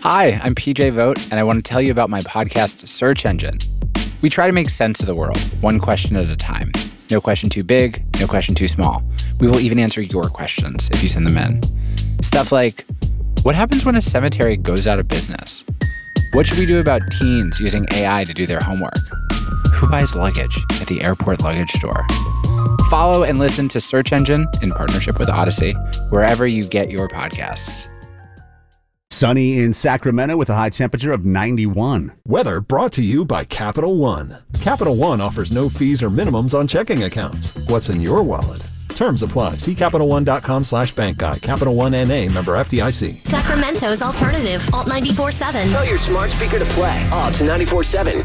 Hi, I'm PJ Vogt, and I want to tell you about my podcast, Search Engine. We try to make sense of the world, one question at a time. No question too big, no question too small. We will even answer your questions if you send them in. Stuff like, what happens when a cemetery goes out of business? What should we do about teens using AI to do their homework? Who buys luggage at the airport luggage store? Follow and listen to Search Engine in partnership with Odyssey, wherever you get your podcasts. Sunny in Sacramento with a high temperature of 91. Weather brought to you by Capital One. Capital One offers no fees or minimums on checking accounts. What's in your wallet? Terms apply. See CapitalOne.com/bank guide. Capital One N.A. member FDIC. Sacramento's alternative, Alt 94.7. Tell your smart speaker to play Alt 94.7.